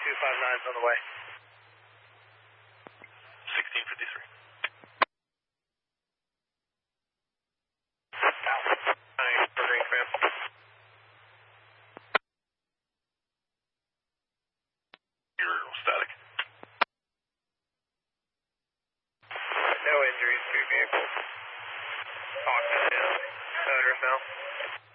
259 is on the way. 1653. You're static. No injuries to your vehicle. Talk to the owner now.